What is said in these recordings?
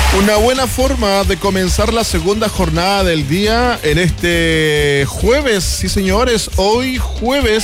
Una buena forma de comenzar la segunda jornada del día en este jueves, sí señores, hoy jueves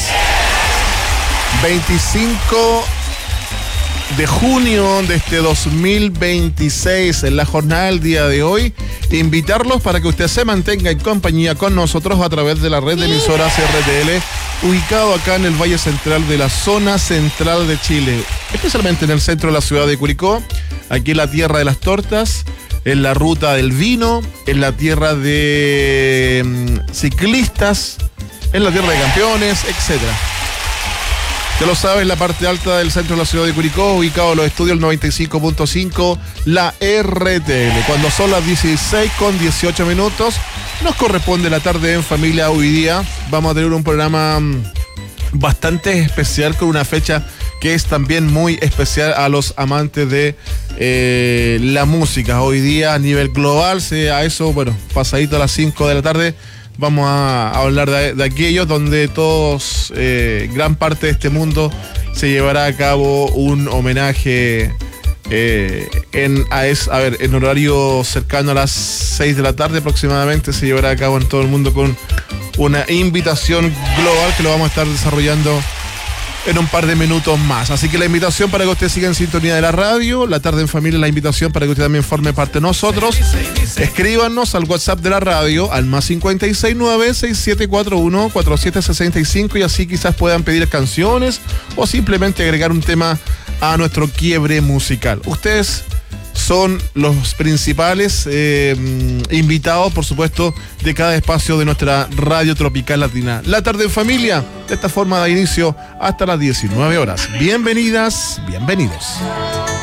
25 de junio de este 2026, en la jornada del día de hoy, invitarlos para que usted se mantenga en compañía con nosotros a través de la red de emisoras RTL, ubicado acá en el Valle Central de la zona central de Chile, especialmente en el centro de la ciudad de Curicó, aquí en la tierra de las tortas, en la ruta del vino, en la tierra de ciclistas, en la tierra de campeones, etcétera. Ya lo sabes, la parte alta del centro de la ciudad de Curicó, ubicado en los estudios 95.5, la RTL. Cuando son las 16:18, nos corresponde la tarde en familia hoy día. Vamos a tener un programa bastante especial con una fecha que es también muy especial a los amantes de la música. Hoy día a nivel global, a eso, bueno, pasadito a las 5 de la tarde, vamos a hablar de aquellos donde todos, gran parte de este mundo, se llevará a cabo un homenaje en horario cercano a las 6 de la tarde aproximadamente. Se llevará a cabo en todo el mundo con una invitación global que lo vamos a estar desarrollando en un par de minutos más. Así que la invitación para que usted siga en sintonía de la radio, la tarde en familia, la invitación para que usted también forme parte de nosotros. Escríbanos al WhatsApp de la radio, al más 569-6741-4765, y así quizás puedan pedir canciones o simplemente agregar un tema a nuestro quiebre musical. Ustedes son los principales invitados, por supuesto, de cada espacio de nuestra radio tropical latina. La tarde en familia, de esta forma da inicio hasta las 19 horas. Bienvenidas, bienvenidos.